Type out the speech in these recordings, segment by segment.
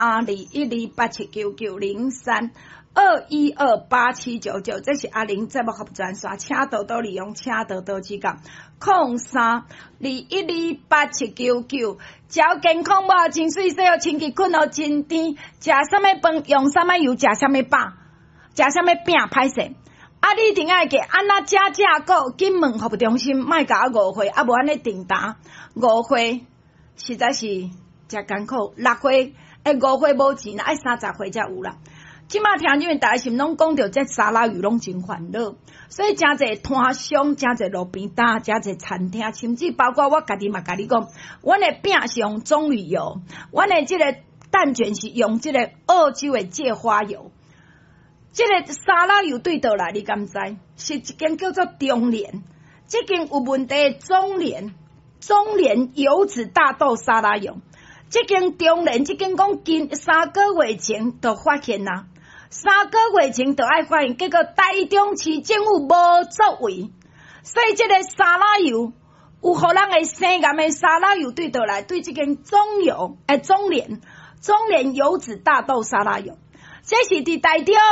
0287990321287999，这是阿玲节目服务专线，请多多利用，请多多指教。0321287999，只要健康无真水洗哦，清气困哦真甜，食啥物饭用啥物油，食啥物饱，食啥物饼歹势。啊，你一定爱记安那食个，紧问服务中心，莫甲我误会，啊无安尼定答误会，实在是真艰苦。6岁诶，误会无钱啦，爱30岁才有啦。即马听你们大家心拢讲着这沙拉油拢真烦恼，所以真侪摊商、真侪路边摊、真侪餐厅，甚至包括我家己嘛，甲你讲，阮的饼是用棕榈油，阮的即个蛋卷是用即个澳洲的芥花油。这个沙拉油对倒来，你敢知？是一间叫做中联，这间有问题的中联油脂大豆沙拉油。这间中联，这间讲近3个月前就发现啦，3个月前就爱发现，结果台中市政府无作为，所以这个沙拉油有互人的生癌的沙拉油对倒来，对这间中联油脂大豆沙拉油。这是伫台中，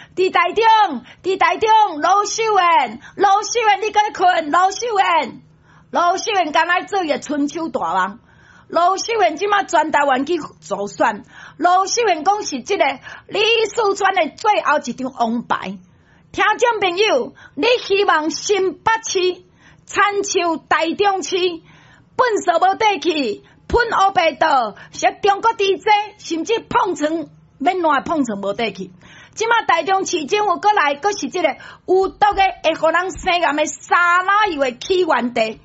卢秀燕，你搁咧困？卢秀燕刚才做个春秋大王，卢秀燕即马全台湾去助选，卢秀燕讲是即个李四川的最后一张王牌。听众朋友，你希望新北市参照台中市，粪扫无地去，喷乌白道，是中国地质，甚至碰瓷。免烂碰成无得去，即马台中市政府过来，阁是即个有毒的会互人生癌的沙拉油的起源地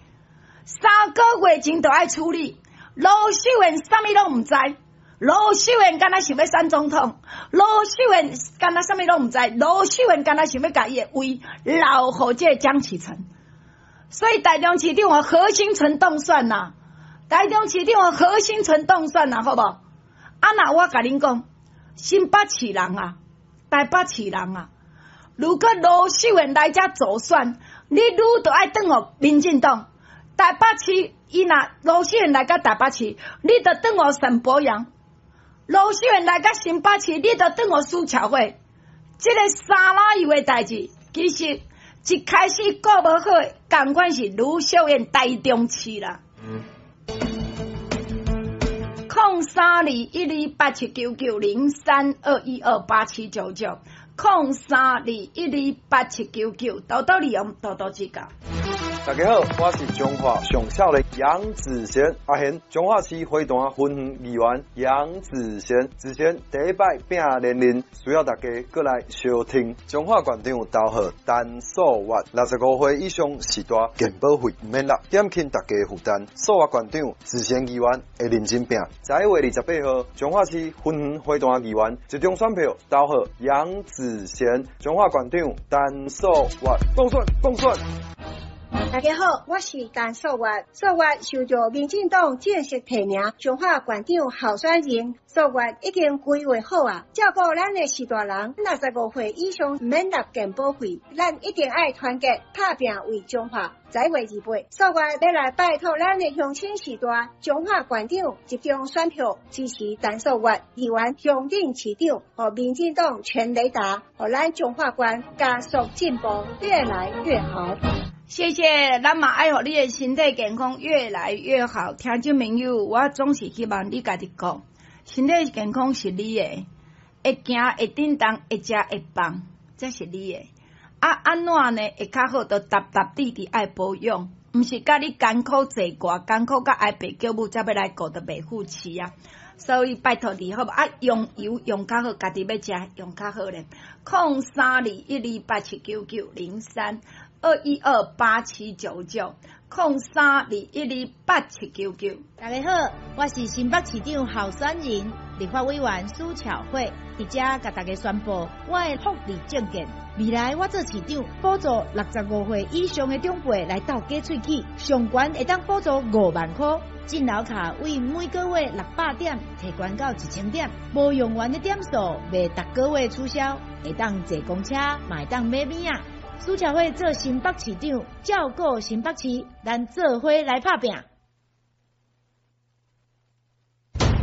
，3个月前就爱处理。卢秀燕啥物拢毋知，卢秀燕敢若想要选总统，卢秀燕敢若啥物拢毋知，卢秀燕敢若想要甲伊的位留互这江启臣，所以台中市长何新存当选啦，台中市长何新存当选啦，好无？啊那我甲恁讲。新北市人啊，台北市人啊，如果卢秀燕来遮助选，你愈都爱转互民进党。台北市伊若卢秀燕来甲台北市，你就转互陈柏阳；卢秀燕来甲新北市，你就转互苏巧慧。这个沙拉油的代志，其实一开始顾无好，共款是卢秀燕台中市啦。032128799032128799，0321287990，多多利用，多多指教。 大家好，我是中华上少的杨子贤阿贤，中华市花坛分园议员杨子贤。之前第一摆拼年龄，需要大家过来收听。中华县长投号单数月65岁以上时代健保费免纳，减轻大家负担。数月县长子贤议员会认真拼。11月28号，中华市分园花坛议员集中选票投号杨子贤，中华县长单数月当选。 大家好，我是陈素月。素月受到民进党正式提名中华县长候选人，素月已经规划好啊，照顾咱的士大人65岁以上免纳健保费，咱一定爱团结打拼为中华。11月28，素月要来拜托咱的乡亲士大中华县长集中选票支持陈素月议员乡镇市长和民进党全雷达，和咱中华县加速进步，越来越好。 谢谢，咱嘛爱互你的身体健康越来越好。听众朋友，我总是希望你家己讲，身体健康是你的，会行会振动会食会放，这是你的。安怎呢？会较好，就踏踏地地爱保养，毋是甲你艰苦坐寡，艰苦甲爱爸叫母才要来过得袂富气啊。所以拜托你好不？用油用较好，家己要食用较好咧。0321287990，0221287990， 大家好，我是新北市长候选人立法委员苏巧慧，伫遮甲大家宣布我的福利证件。未来我做市长，补助65岁以上的长辈来斗假喙齿，上悬会当补助5万块。进楼卡为每个月600点提悬到1000点，无用完的点数未逐个月取消，会当坐公车，嘛会当买米啊。苏巧慧做新北市长，照顾新北市，咱做伙来拍拼。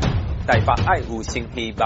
台北爱有新希望。